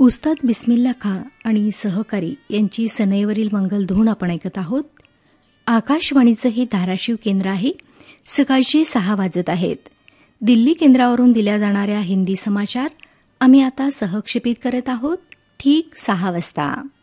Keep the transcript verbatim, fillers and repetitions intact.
उस्ताद बिस्मिल्ला खां आणि सहकारी यांची सनईवरील मंगलधून आपण ऐकत आहोत. आकाशवाणीचं हे धाराशिव केंद्र आहे. सकाळचे सहा वाजत आहेत. दिल्ली केंद्रावरून दिल्या जाणाऱ्या हिंदी समाचार आम्ही आता सहक्षेपित करत आहोत ठीक सहा वाजता.